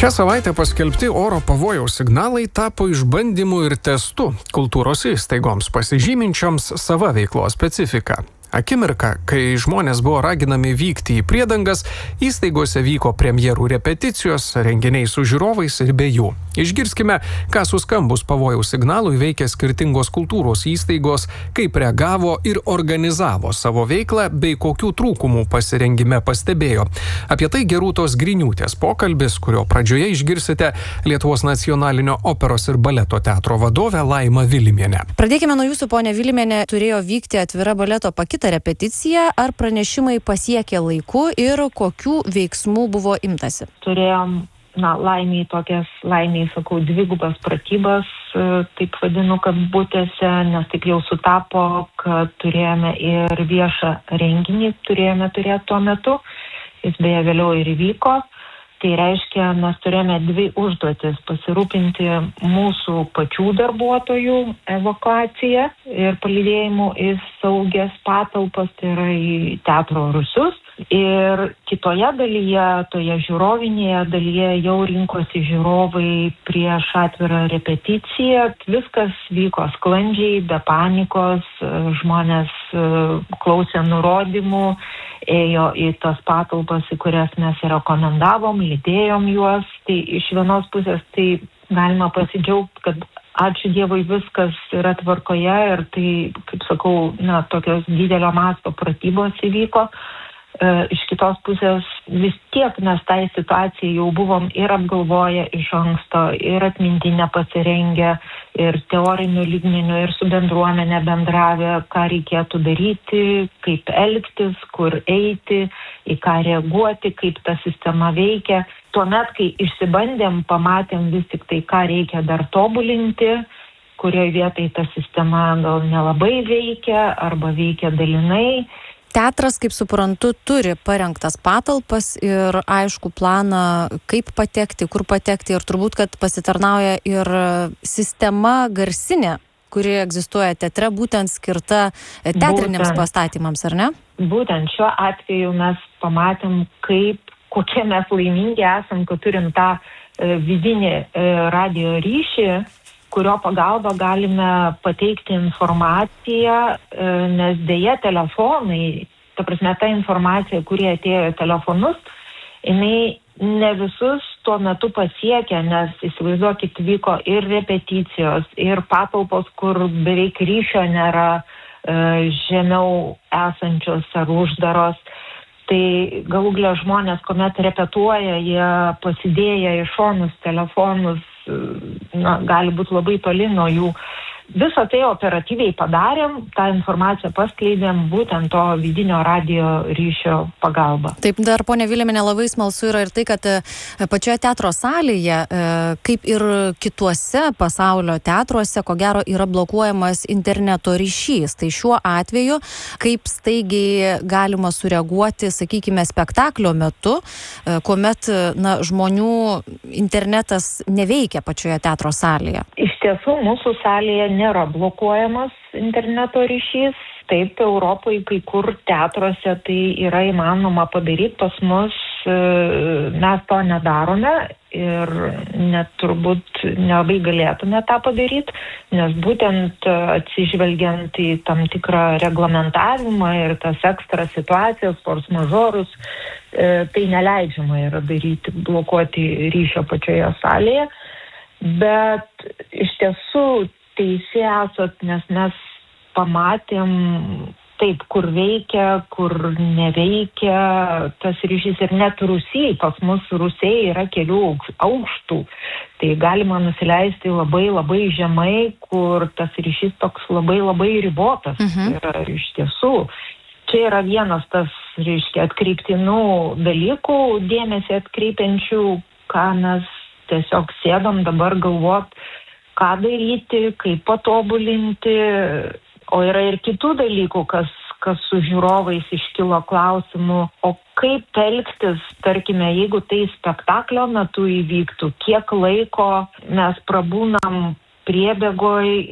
Šią savaitę paskelbti oro pavojaus signalai tapo išbandymu ir testu kultūros įstaigoms pasižyminčioms sava veiklos specifiką. Akimirka, kai žmonės buvo raginami vykti į priedangas, įstaigose vyko premjerų repeticijos, renginiai su žiūrovais ir be jų. Išgirskime, ką suskambus pavojaus signalui veikia skirtingos kultūros įstaigos, kaip reagavo ir organizavo savo veiklą, bei kokių trūkumų pasirengime pastebėjo. Apie tai Gerūtos Griniūtės pokalbis, kurio pradžioje išgirsite Lietuvos nacionalinio operos ir baleto teatro vadovę Laimą Vilimienę. Pradėkime nuo jūsų, ponia Vilimienė. Turėjo vykti atvira baleto Pakita repeticija, ar pranešimai pasiekė laiku ir kokių veiksmų buvo imtasi? Turėjom, laimiai, dvigubas pratybas, taip vadinu, kabutėse, nes taip jau sutapo, kad turėjome ir viešą renginį, turėjome turėti tuo metu, jis beje vėliau ir įvyko. Tai reiškia, mes turėjome dvi užduotis - pasirūpinti mūsų pačių darbuotojų evakuaciją ir palydėjimu į saugias patalpas, tai yra į teatro rūsius. Ir kitoje dalyje, toje žiūrovinėje dalyje jau rinkosi žiūrovai prieš atvirą repeticiją. Viskas vyko sklandžiai, be panikos, žmonės klausė nurodymų, ėjo į tas patalpas, į kurias mes rekomendavom, lydėjom juos. Tai iš vienos pusės tai galima pasidžiaugti, kad ačiū Dievui viskas yra tvarkoje ir tai, kaip sakau, tokios didelio masto pratybos įvyko. Iš kitos pusės vis tiek mes tai situacijai jau buvom ir apgalvoję iš anksto, ir atmintinę pasirengę, ir teorinių lygmenių, ir su bendruomenė bendravę, ką reikėtų daryti, kaip elgtis, kur eiti, į ką reaguoti, kaip ta sistema veikia. Tuomet, kai išsibandėm, pamatėm vis tik tai, ką reikia dar tobulinti, kurioje vietoje ta sistema gal nelabai veikia arba veikia dalinai. Teatras, kaip suprantu, turi parengtas patalpas ir aišku planą, kaip patekti, kur patekti ir turbūt, kad pasitarnauja ir sistema garsinė, kuri egzistuoja teatre, būtent skirta teatriniams pastatymams, ar ne? Būtent šiuo atveju mes pamatėm, kokie mes laimingi esam, kad turim tą vidinį radio ryšį, kurio pagalba galime pateikti informaciją, nes dėja telefonai, ta prasme ta informacija, kuri atėjo į telefonus, jinai ne visus tuo metu pasiekia, nes įsivaizduokit, vyko ir repeticijos, ir patalpos, kur beveik ryšio nėra, žemiau esančios ar uždaros. Tai galų gale žmonės, kuomet repetuoja, jie pasidėję į šonus telefonus, gali būti labai toli nuo jų. Visą tai operatyviai padarėm, tą informaciją paskleidėm būtent to vidinio radio ryšio pagalba. Taip, dar ponia Vilimienė, labai smalsu yra ir tai, kad pačioje teatro salėje, kaip ir kituose pasaulio teatruose, ko gero yra blokuojamas interneto ryšys. Tai šiuo atveju, kaip staigiai galima sureaguoti, sakykime, spektaklio metu, kuomet žmonių internetas neveikia pačioje teatro salėje? Iš tiesų, mūsų salėje nėra blokuojamas interneto ryšys. Taip, Europoje kai kur teatruose tai yra įmanoma padaryti, pas mus mes to nedarome ir net turbūt nelabai galėtume tą padaryti, nes būtent atsižvelgiant į tam tikrą reglamentavimą ir tas ekstra situacijas, force majeurus, tai neleidžiama yra daryti, blokuoti ryšio pačioje salėje. Bet iš tiesų teisi esat, nes mes pamatėm taip, kur veikia, kur neveikia tas ryšys ir net Rusijai, pas mus Rusijai yra kelių aukštų, tai galima nusileisti labai labai žemai, kur tas ryšys toks labai labai ribotas. Ir iš tiesų, čia yra vienas tas, atkreiptinų dalykų, dėmesį atkreipiančių, ką mes tiesiog sėdam dabar galvot, ką daryti, kaip patobulinti, o yra ir kitų dalykų, kas su žiūrovais iškilo klausimų, o kaip elgtis, tarkime, jeigu tai spektaklio metu įvyktų, kiek laiko mes prabūnam priebėgoj,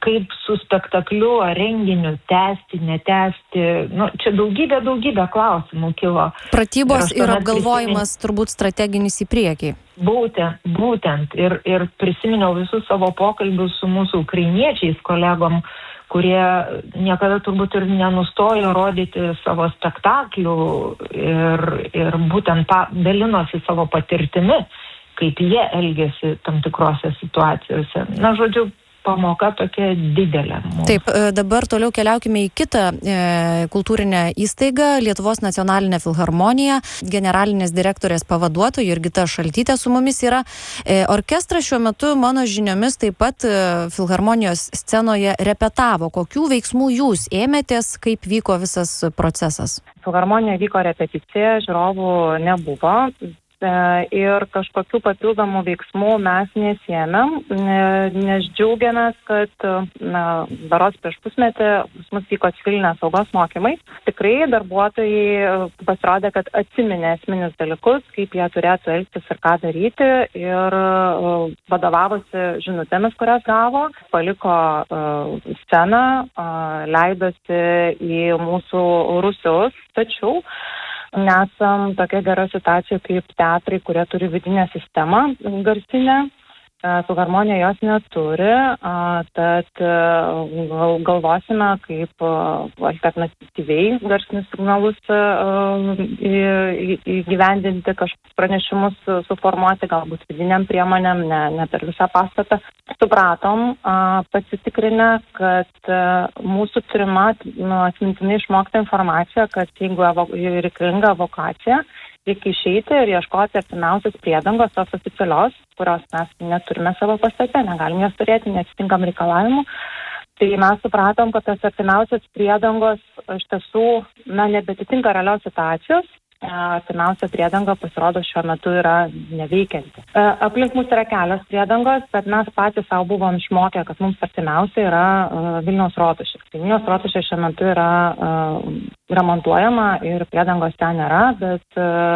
kaip su spektakliu ar renginiu tęsti, netęsti. Čia daugybė klausimų kilo. Pratybos ir apgalvojimas turbūt strateginis į priekį. Būtent. Ir prisiminiau visus savo pokalbius su mūsų ukrainiečiais kolegom, kurie niekada turbūt ir nenustojo rodyti savo spektaklių ir būtent dalinosi savo patirtimi, kaip jie elgėsi tam tikrose situacijose. Žodžiu, pamoka tokia didelė. Taip, dabar toliau keliaukime į kitą kultūrinę įstaigą, Lietuvos nacionalinę filharmoniją. Generalinės direktorės pavaduotoja Jurgita Šaltytė su mumis yra. Orkestras šiuo metu, mano žiniomis, taip pat filharmonijos scenoje repetavo. Kokių veiksmų jūs ėmėtės, kaip vyko visas procesas? Filharmonijoje vyko repeticija, žiūrovų nebuvo. Ir kažkokių papildomų veiksmų mes nesėmėm, nes džiaugiamės, kad berods prieš pusmetį pas mus vyko civilinės saugos mokymai. Tikrai darbuotojai pasirodė, kad atsiminė esminius dalykus, kaip jie turėtų elgtis ir ką daryti, ir vadovavosi žinutėmis, kurias gavo, paliko sceną, leidosi į mūsų rūsius, tačiau nesam tokia gera situacija kaip teatrai, kurie turi vidinę sistemą garsinę. Filharmonija jos neturi, tad galvosime, kaip alternatyviai garsinius signalus įgyvendinti, kažkokius pranešimus suformuoti, galbūt vidiniam priemonėm, ne per visą pastatą. Supratom, pasitikrinę, kad mūsų turima atmintinai išmokta informacija, kad jeigu reikalinga evakuacija, reikia išeiti ir ieškoti artimiausios priedangos, tos oficialios, kurios mes neturime savo pastate, negalim jas turėti, neatitinkam reikalavimų. Tai mes supratom, kad tas artimiausios priedangos iš tiesų nebetitinka realios situacijos. Artimiausia priedanga pasirodo šiuo metu yra neveikianti. Aplink mus yra kelios priedangos, bet mes patys savo buvom išmokę, kad mums artimiausia yra Vilniaus rotušė. Vilniaus rotušė šiuo metu yra remontuojama ir priedangos ten nėra, bet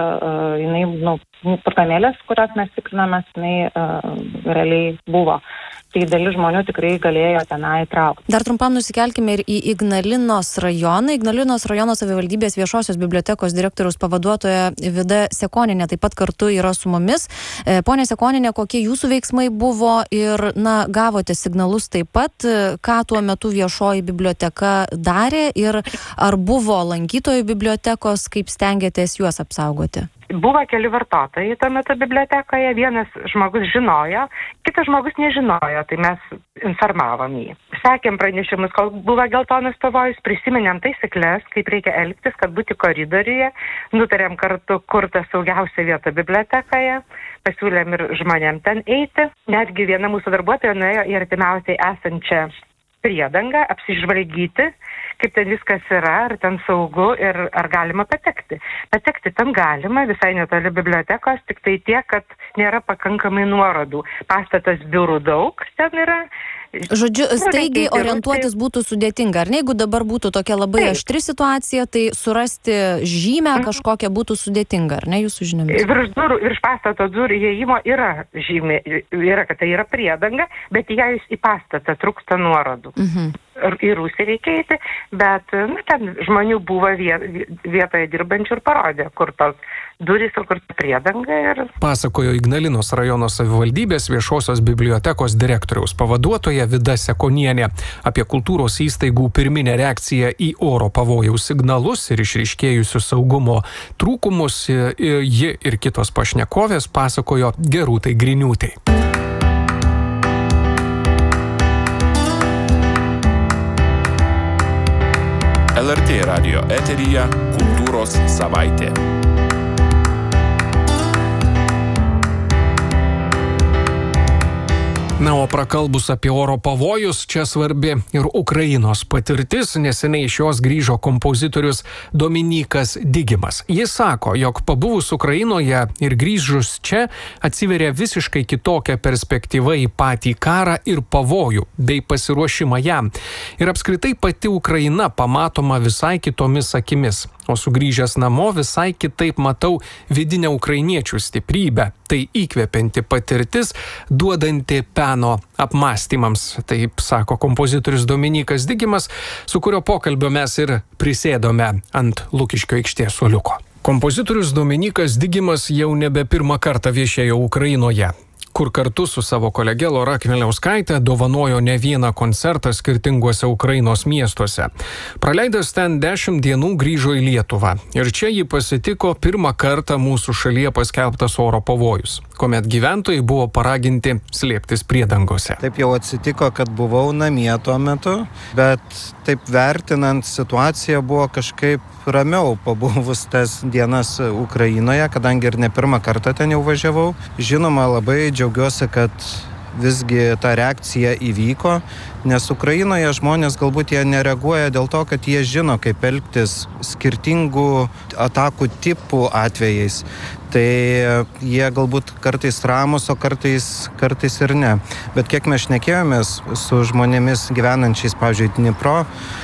jinai, programėlės, kurias mes tikrinamės, jinai realiai buvo. Tai dalis žmonių tikrai galėjo tenai įtraukti. Dar trumpam nusikelkime ir į Ignalinos rajoną. Ignalinos rajono savivaldybės viešosios bibliotekos direktoriaus pavaduotoja Vida Sekonienė taip pat kartu yra su mumis. Pone Sekonienė, kokie jūsų veiksmai buvo ir, gavote signalus taip pat, ką tuo metu viešoji biblioteka darė ir ar buvo lankytojų bibliotekos, kaip stengiatės juos apsaugoti? Buvo keli vartotojai tuo metu bibliotekoje, vienas žmogus žinojo, kitas žmogus nežinojo, tai mes informavom jį. Sekėm pranešimus, kol buvo geltonas pavojus, prisiminėm taisyklės, kaip reikia elgtis, kad būti koridoriuje, nutarėm kartu, kur ta saugiausia vieta bibliotekoje, pasiūlėm ir žmonėm ten eiti. Netgi viena mūsų darbuotoja nuėjo į artimiausiai esančią priedangą, apsižvalgyti, kaip ten viskas yra, ar ten saugu ir ar galima patekti. Patekti ten galima, visai netoli bibliotekos, tik tai tiek, kad nėra pakankamai nuorodų. Pastatas biurų daug ten yra. Žodžiu, staigiai orientuotis būtų sudėtinga. Ar ne, jeigu dabar būtų tokia labai aštri situacija, tai surasti žymę kažkokią būtų sudėtinga, ar ne, jūsų žiniomis? Virš pastato durų įėjimo yra žymė, kad tai yra priedanga, bet įėjus į pastatą trūksta nuorodų. Į rūsį reikia eiti, bet ten žmonių buvo vietoje dirbančių ir parodė, kur tos durys ir kur priedanga. Pasakojo Ignalinos rajono savivaldybės viešosios bibliotekos direktoriaus pavaduotoja Vida Sekonienė apie kultūros įstaigų pirminę reakciją į oro pavojaus signalus ir išryškėjusius saugumo trūkumus. Ji ir kitos pašnekovės pasakojo Gerūtai Griniūtei. LRT radijo eteryje Kultūros savaitė. O prakalbus apie oro pavojus, čia svarbi ir Ukrainos patirtis. Neseniai iš jos grįžo kompozitorius Dominykas Digimas. Jis sako, jog pabuvus Ukrainoje ir grįžus čia atsiveria visiškai kitokia perspektyva į patį karą ir pavojų bei pasiruošimą jam. Ir apskritai pati Ukraina pamatoma visai kitomis akimis. o sugrįžęs namo visai kitaip matau vidinę ukrainiečių stiprybę. Tai įkvepianti patirtis, duodanti peno apmąstymams, taip sako kompozitorius Dominykas Digimas, su kurio pokalbio mes ir prisėdome ant Lukiškių aikštės suoliuko. Kompozitorius Dominykas Digimas jau nebe pirmą kartą viešėjo Ukrainoje, kur kartu su savo kolege Lora Kmieliauskaite dovanojo ne vieną koncertą skirtinguose Ukrainos miestuose. Praleidęs ten 10 dienų grįžo į Lietuvą ir čia jį pasitiko pirmą kartą mūsų šalyje paskelbtas oro pavojus, kuomet gyventojai buvo paraginti slėptis priedangose. Taip jau atsitiko, kad buvau namie tuo metu, bet taip vertinant situaciją buvo kažkaip ramiau pabuvus tas dienas Ukrainoje, kadangi ir ne pirmą kartą ten jau važiavau. Žinoma, labai džiaugiuosi, kad visgi ta reakcija įvyko, nes Ukrainoje žmonės galbūt jie nereaguoja dėl to, kad jie žino, kaip elgtis skirtingų atakų tipų atvejais. Tai jie galbūt kartais ramus, o kartais ir ne. Bet kiek mes šnekėjomės su žmonėmis gyvenančiais, pavyzdžiui, Dnipro,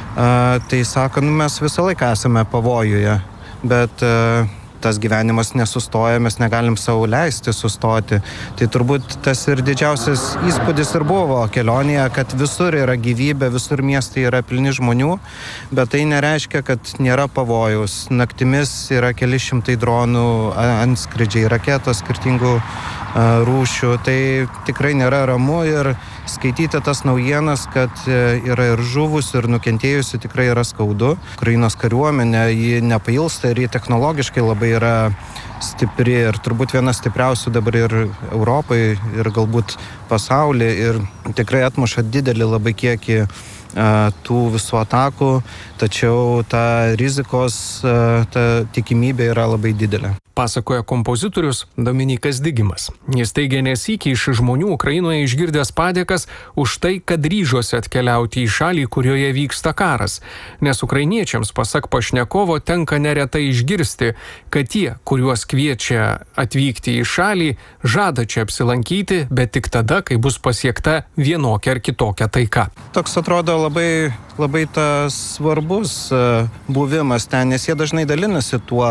tai sako, mes visą laiką esame pavojuje, bet tas gyvenimas nesustoja, mes negalim savo leisti sustoti. Tai turbūt tas ir didžiausias įspūdis ir buvo kelionėje, kad visur yra gyvybė, visur miestai yra pilni žmonių, bet tai nereiškia, kad nėra pavojaus. Naktimis yra keli šimtai dronų, antskridžiai, raketos skirtingų rūšių. Tai tikrai nėra ramu ir skaityti tas naujienas, kad yra ir žuvusių, ir nukentėjusių, tikrai yra skaudu. Ukrainos kariuomenė, ji nepailsta ir ji technologiškai labai yra stipri ir turbūt viena stipriausių dabar ir Europai, ir galbūt pasaulyje, ir tikrai atmuša didelį labai kiekį tų visų atakų, tačiau ta rizikos, ta tikimybė yra labai didelė. Pasakoja kompozitorius Dominykas Digimas. Jis teigia nesykį iš žmonių Ukrainoje išgirdęs padėkas už tai, kad ryžosi atkeliauti į šalį, kurioje vyksta karas. Nes ukrainiečiams, pasak pašnekovo, tenka neretai išgirsti, kad tie, kuriuos kviečia atvykti į šalį, žada čia apsilankyti, bet tik tada, kai bus pasiekta vienokia ar kitokia taika. Toks atrodo labai tas svarbus buvimas ten, nes jie dažnai dalinasi tuo,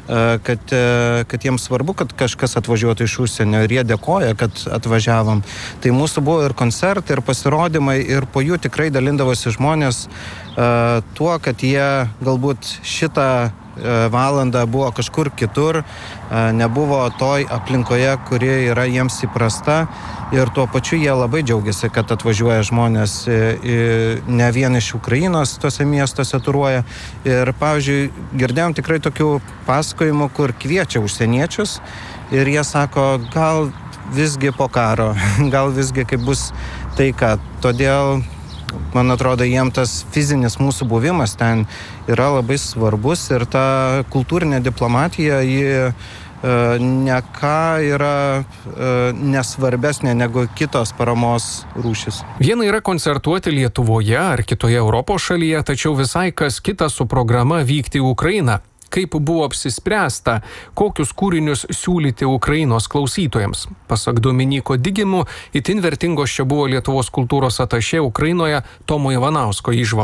kad jiems svarbu, kad kažkas atvažiuotų iš užsienio ir jie dėkoja, kad atvažiavom. Tai mūsų buvo ir koncertai, ir pasirodymai, ir po jų tikrai dalindavosi žmonės tuo, kad jie galbūt šitą valandą buvo kažkur kitur, nebuvo toj aplinkoje, kuri yra jiems įprasta ir tuo pačiu jie labai džiaugiasi, kad atvažiuoja žmonės ne vien iš Ukrainos tuose miestuose turuoja. Ir, pavyzdžiui, girdėjom tikrai tokių pasakojimų, kur kviečia užsieniečius ir jie sako, gal visgi po karo, gal visgi kaip bus taika. Todėl man atrodo, jiem tas fizinis mūsų buvimas ten yra labai svarbus ir ta kultūrinė diplomatija, ji ne ką yra nesvarbesnė negu kitos paramos rūšis. Viena yra koncertuoti Lietuvoje ar kitoje Europos šalyje, tačiau visai kas kita su programa vykti į Ukrainą. Kaip buvo apsispręsta, kokius kūrinius siūlyti Ukrainos klausytojams. Pasak Dominyko Digimo, itin vertingos čia buvo Lietuvos kultūros atašė Ukrainoje Tomo Ivanausko įžvalgos.